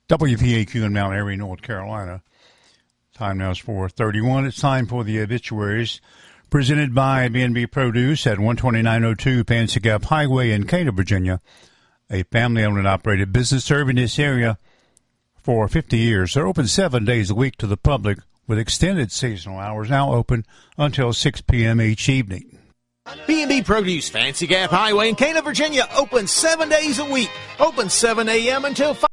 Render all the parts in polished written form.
WPAQ in Mount Airy, North Carolina. Time now is 4:31. It's time for the obituaries presented by B&B Produce at 12902 Pansy Gap Highway in Cana, Virginia, a family-owned and operated business serving this area for 50 years. They're open 7 days a week to the public with extended seasonal hours, now open until 6 p.m. each evening. B&B Produce, Fancy Gap Highway in Cana, Virginia, open 7 days a week, open 7 a.m. until 5.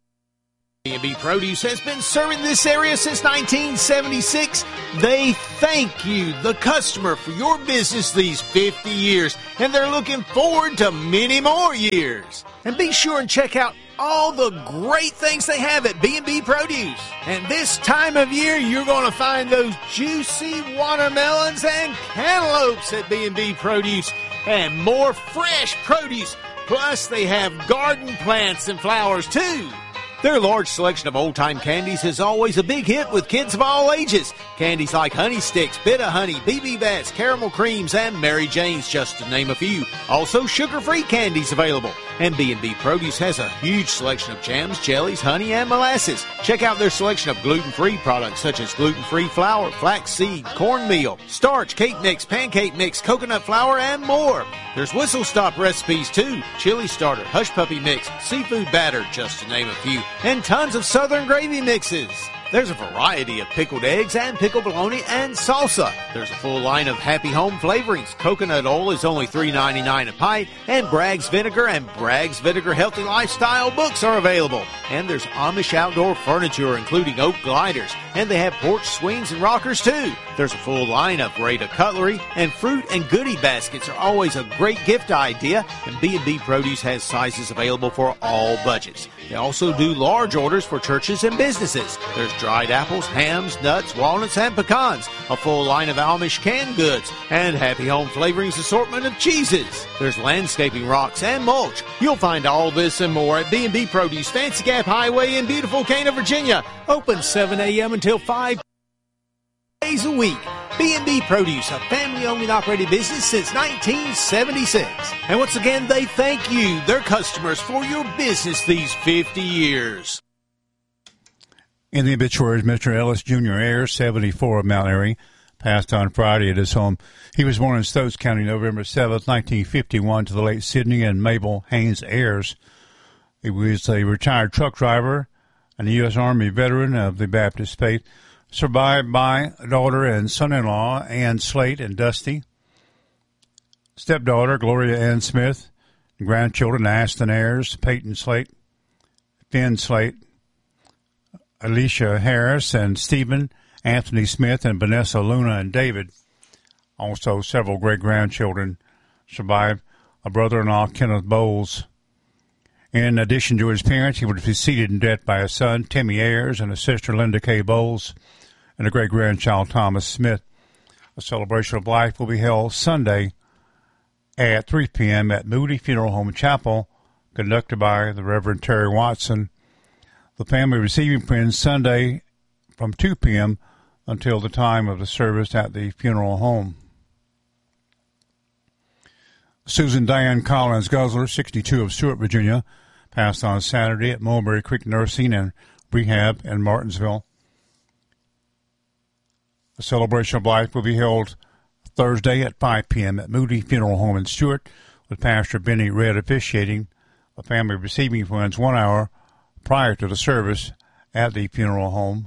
B&B Produce has been serving this area since 1976. They thank you, the customer, for your business these 50 years, and they're looking forward to many more years. And be sure and check out all the great things they have at B&B Produce. And this time of year, you're going to find those juicy watermelons and cantaloupes at B&B Produce, and more fresh produce. Plus, they have garden plants and flowers, too. Their large selection of old-time candies is always a big hit with kids of all ages. Candies like Honey Sticks, Bit-O-Honey, BB Bats, Caramel Creams, and Mary Jane's, just to name a few. Also, sugar-free candies available. And B&B Produce has a huge selection of jams, jellies, honey, and molasses. Check out their selection of gluten-free products such as gluten-free flour, flaxseed, cornmeal, starch, cake mix, pancake mix, coconut flour, and more. There's whistle-stop recipes, too. Chili starter, hush puppy mix, seafood batter, just to name a few, and tons of southern gravy mixes. There's a variety of pickled eggs and pickled bologna and salsa. There's a full line of Happy Home flavorings. Coconut oil is only $3.99 a pint, and Bragg's Vinegar and Bragg's Vinegar Healthy Lifestyle books are available. And there's Amish outdoor furniture, including oak gliders, and they have porch swings and rockers, too. There's a full line of Rada cutlery, and fruit and goodie baskets are always a great gift idea, and B&B Produce has sizes available for all budgets. They also do large orders for churches and businesses. There's dried apples, hams, nuts, walnuts, and pecans, a full line of Amish canned goods, and Happy Home Flavorings assortment of cheeses. There's landscaping rocks and mulch. You'll find all this and more at B&B Produce, Fancy Gap Highway in beautiful Cana, Virginia. Open 7 a.m. until 5 days a week. B&B Produce, a family-owned and operated business since 1976. And once again, they thank you, their customers, for your business these 50 years. In the obituaries, Mr. Ellis Jr. Ayers, 74 of Mount Airy, passed on Friday at his home. He was born in Stokes County, November 7, 1951, to the late Sidney and Mabel Haynes Ayers. He was a retired truck driver and a U.S. Army veteran of the Baptist faith, survived by a daughter and son-in-law, Ann Slate and Dusty, stepdaughter, Gloria Ann Smith, and grandchildren, Aston Ayers, Peyton Slate, Finn Slate, Alicia Harris, and Stephen, Anthony Smith, and Vanessa Luna and David. Also, several great-grandchildren survived, a brother-in-law, Kenneth Bowles. In addition to his parents, he was preceded in death by a son, Timmy Ayers, and a sister, Linda K. Bowles, and a great-grandchild, Thomas Smith. A celebration of life will be held Sunday at 3 p.m. at Moody Funeral Home Chapel, conducted by the Reverend Terry Watson. The family receiving friends Sunday from 2 p.m. until the time of the service at the funeral home. Susan Diane Collins Guzzler, 62 of Stewart, Virginia, passed on Saturday at Mulberry Creek Nursing and Rehab in Martinsville. A celebration of life will be held Thursday at 5 p.m. at Moody Funeral Home in Stewart, with Pastor Benny Red officiating. The family receiving funds 1 hour prior to the service at the funeral home.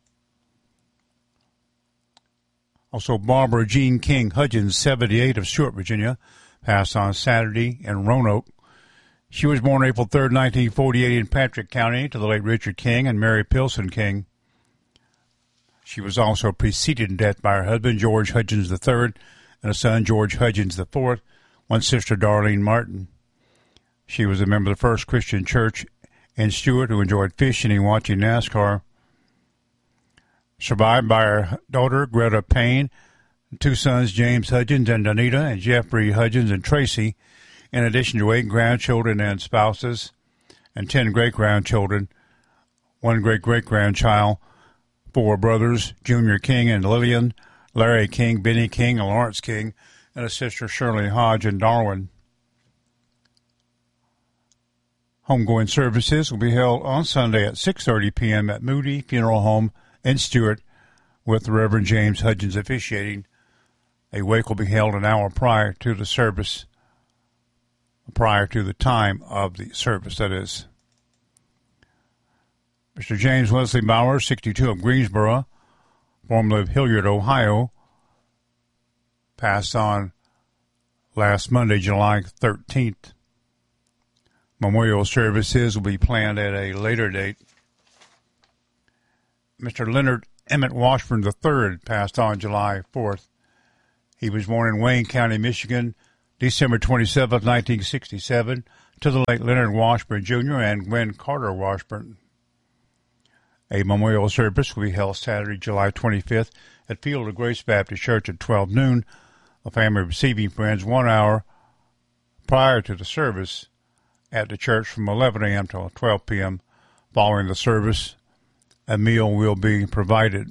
Also, Barbara Jean King Hudgens, 78 of Stewart, Virginia, passed on Saturday in Roanoke. She was born April 3, 1948 in Patrick County to the late Richard King and Mary Pilson King. She was also preceded in death by her husband, George Hudgens III, and a son, George Hudgens IV, one sister, Darlene Martin. She was a member of the First Christian Church in Stewart who enjoyed fishing and watching NASCAR. Survived by her daughter, Greta Payne, two sons, James Hudgens and Donita, and Jeffrey Hudgens and Tracy, in addition to 8 grandchildren and spouses, and 10 great-grandchildren, 1 great-great-grandchild, 4 brothers, Junior King and Lillian, Larry King, Benny King, and Lawrence King, and a sister, Shirley Hodge in Darwin. Homegoing services will be held on Sunday at 6:30 p.m. at Moody Funeral Home in Stewart, with the Reverend James Hudgens officiating. A wake will be held an hour prior to the service, prior to the time of the service, that is. Mr. James Wesley Bauer, 62 of Greensboro, formerly of Hilliard, Ohio, passed on last Monday, July 13th. Memorial services will be planned at a later date. Mr. Leonard Emmett Washburn III passed on July 4th. He was born in Wayne County, Michigan, December 27, 1967, to the late Leonard Washburn Jr. and Gwen Carter Washburn. A memorial service will be held Saturday, July 25th at Field of Grace Baptist Church at 12 noon. The family receiving friends 1 hour prior to the service at the church from 11 a.m. till 12 p.m. Following the service, a meal will be provided.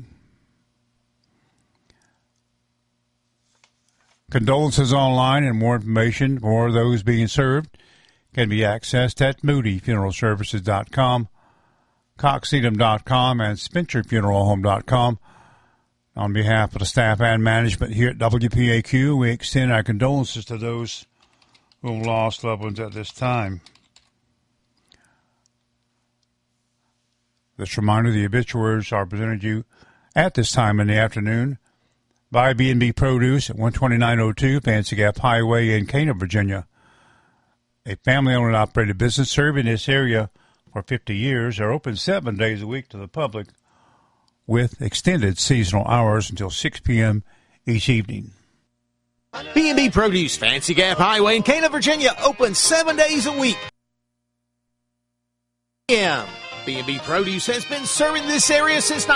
Condolences online and more information for those being served can be accessed at moodyfuneralservices.com, coxedum.com, and spencerfuneralhome.com. On behalf of the staff and management here at WPAQ, we extend our condolences to those who have lost loved ones at this time. This reminder, the obituaries are presented to you at this time in the afternoon by B&B Produce at 12902 Fancy Gap Highway in Cana, Virginia. A family-owned and operated business serving this area for 50 years. They're open 7 days a week to the public with extended seasonal hours until 6 p.m. each evening. B&B Produce, Fancy Gap Highway in Cana, Virginia, open 7 days a week. B&B Produce has been serving this area since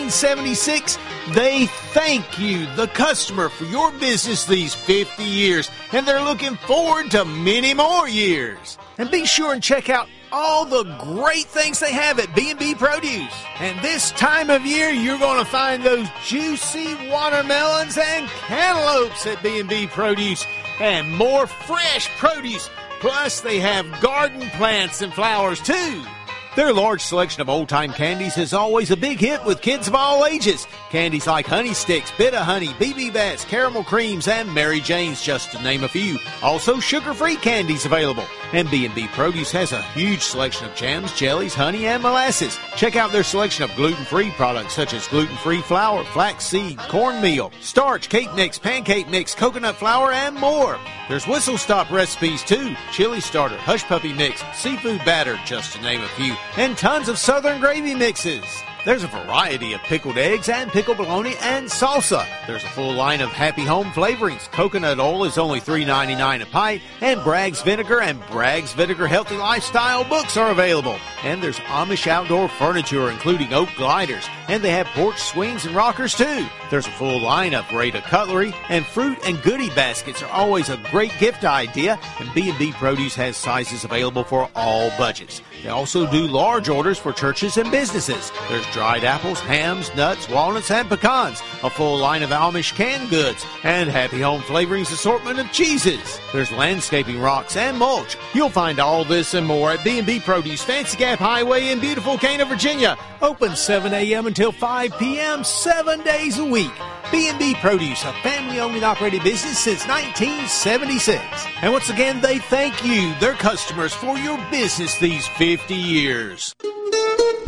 1976. They thank you, the customer, for your business these 50 years, and they're looking forward to many more years. And be sure and check out all the great things they have at B&B Produce. And this time of year, you're going to find those juicy watermelons and cantaloupes at B&B Produce, and more fresh produce. Plus, they have garden plants and flowers, too. Their large selection of old-time candies is always a big hit with kids of all ages. Candies like Honey Sticks, Bit-O-Honey, BB Bats, Caramel Creams, and Mary Jane's, just to name a few. Also, sugar-free candies available. And B&B Produce has a huge selection of jams, jellies, honey, and molasses. Check out their selection of gluten-free products such as gluten-free flour, flaxseed, cornmeal, starch, cake mix, pancake mix, coconut flour, and more. There's whistle stop recipes too, chili starter, hush puppy mix, seafood batter, just to name a few, and tons of southern gravy mixes. There's a variety of pickled eggs and pickled bologna and salsa. There's a full line of Happy Home flavorings. Coconut oil is only $3.99 a pint, and Bragg's Vinegar and Bragg's Vinegar Healthy Lifestyle books are available. And there's Amish outdoor furniture, including oak gliders, and they have porch swings and rockers too. There's a full line of Rada cutlery, and fruit and goodie baskets are always a great gift idea, and B&B Produce has sizes available for all budgets. They also do large orders for churches and businesses. There's dried apples, hams, nuts, walnuts, and pecans, a full line of Amish canned goods, and Happy Home Flavorings assortment of cheeses. There's landscaping rocks and mulch. You'll find all this and more at B&B Produce, Fancy Gap Highway in beautiful Cana, Virginia. Open 7 a.m. until 5 p.m. 7 days a week. B&B Produce, a family-owned and operated business since 1976. And once again, they thank you, their customers, for your business these 50 years.